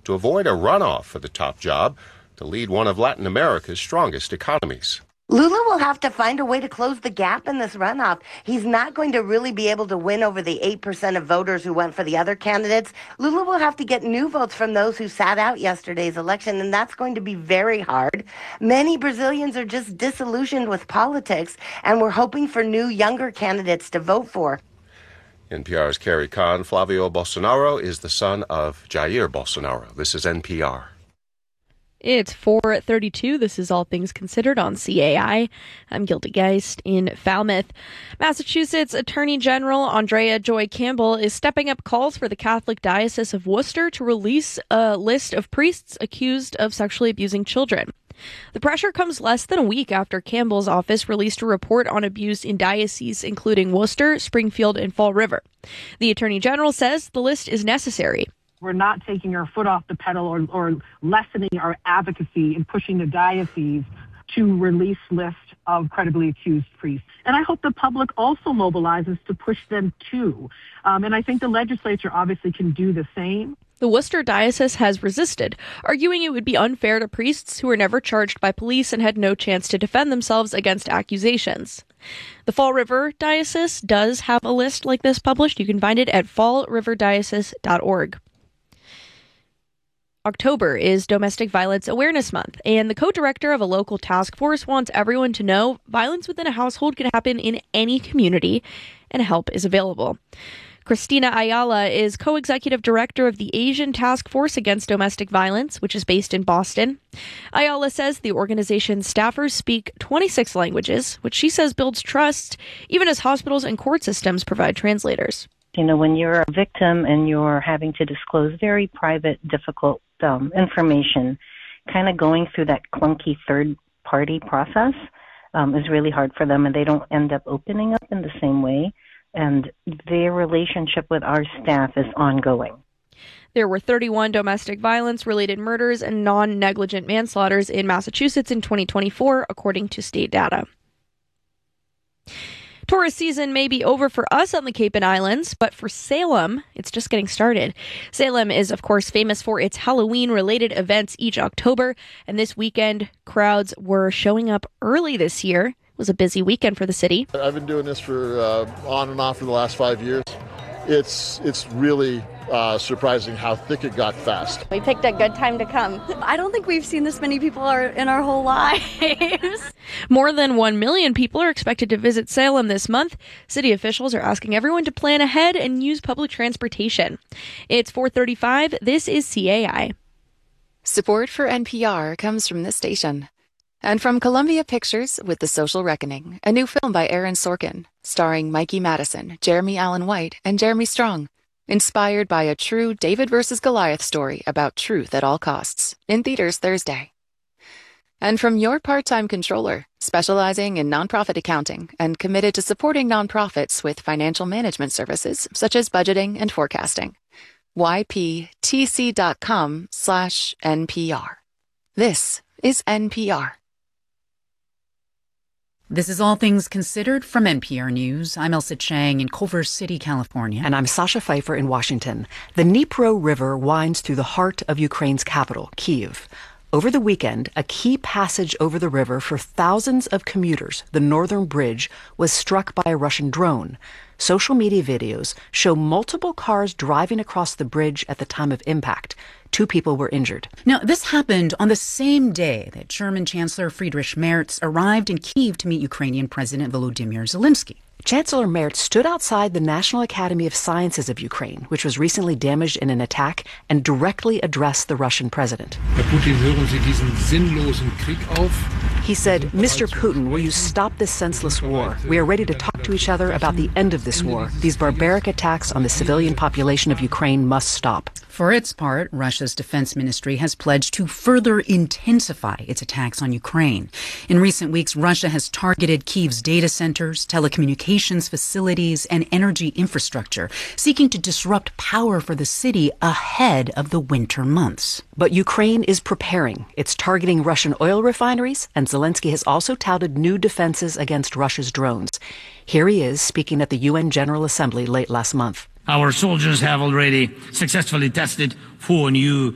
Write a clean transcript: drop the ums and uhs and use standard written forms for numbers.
to avoid a runoff for the top job to lead one of Latin America's strongest economies. Lula will have to find a way to close the gap in this runoff. He's not going to really be able to win over the 8% of voters who went for the other candidates. Lula will have to get new votes from those who sat out yesterday's election, and that's going to be very hard. Many Brazilians are just disillusioned with politics, and we're hoping for new, younger candidates to vote for. NPR's Carrie Kahn. Flavio Bolsonaro is the son of Jair Bolsonaro. This is NPR. It's 4:32. This is All Things Considered on CAI. I'm Gilda Geist in Falmouth. Massachusetts Attorney General Andrea Joy Campbell is stepping up calls for the Catholic Diocese of Worcester to release a list of priests accused of sexually abusing children. The pressure comes less than a week after Campbell's office released a report on abuse in dioceses including Worcester, Springfield, and Fall River. The Attorney General says the list is necessary. We're not taking our foot off the pedal or lessening our advocacy and pushing the diocese to release lists of credibly accused priests. And I hope the public also mobilizes to push them too. And I think the legislature obviously can do the same. The Worcester Diocese has resisted, arguing it would be unfair to priests who were never charged by police and had no chance to defend themselves against accusations. The Fall River Diocese does have a list like this published. You can find it at fallriverdiocese.org. October is Domestic Violence Awareness Month, and the co-director of a local task force wants everyone to know violence within a household can happen in any community, and help is available. Christina Ayala is co-executive director of the Asian Task Force Against Domestic Violence, which is based in Boston. Ayala says the organization's staffers speak 26 languages, which she says builds trust, even as hospitals and court systems provide translators. You know, when you're a victim and you're having to disclose very private, difficult information, kind of going through that clunky third-party process is really hard for them, and they don't end up opening up in the same way. And their relationship with our staff is ongoing. There were 31 domestic violence-related murders and non-negligent manslaughters in Massachusetts in 2024, according to state data. Tourist season may be over for us on the Cape and Islands, but for Salem, it's just getting started. Salem is, of course, famous for its Halloween-related events each October, and this weekend, crowds were showing up early this year. It was a busy weekend for the city. I've been doing this for on and off for the last 5 years. It's really surprising how thick it got fast. We picked a good time to come. I don't think we've seen this many people in our whole lives. More than 1 million people are expected to visit Salem this month. City officials are asking everyone to plan ahead and use public transportation. It's 4:35. This is CAI. Support for NPR comes from this station. And from Columbia Pictures with The Social Reckoning, a new film by Aaron Sorkin, starring Mikey Madison, Jeremy Allen White, and Jeremy Strong. Inspired by a true David versus Goliath story about truth at all costs. In theaters Thursday. And from your part-time controller, specializing in nonprofit accounting and committed to supporting nonprofits with financial management services such as budgeting and forecasting. yptc.com/NPR. This is NPR. This is All Things Considered from NPR News. I'm Elsa Chang in Culver City, California. And I'm Sasha Pfeiffer in Washington. The Dnipro River winds through the heart of Ukraine's capital, Kyiv. Over the weekend, a key passage over the river for thousands of commuters, the Northern Bridge, was struck by a Russian drone. Social media videos show multiple cars driving across the bridge at the time of impact. 2 people were injured. Now, this happened on the same day that German Chancellor Friedrich Merz arrived in Kyiv to meet Ukrainian President Volodymyr Zelensky. Chancellor Merz stood outside the National Academy of Sciences of Ukraine, which was recently damaged in an attack, and directly addressed the Russian president. Herr Putin, hören Sie diesen sinnlosen Krieg auf? He said, Mr. Putin, will you stop this senseless war? We are ready to talk to each other about the end of this war. These barbaric attacks on the civilian population of Ukraine must stop. For its part, Russia's defense ministry has pledged to further intensify its attacks on Ukraine. In recent weeks, Russia has targeted Kyiv's data centers, telecommunications facilities, and energy infrastructure, seeking to disrupt power for the city ahead of the winter months. But Ukraine is preparing. It's targeting Russian oil refineries, and Zelensky has also touted new defenses against Russia's drones. Here he is speaking at the UN General Assembly late last month. Our soldiers have already successfully tested 4 new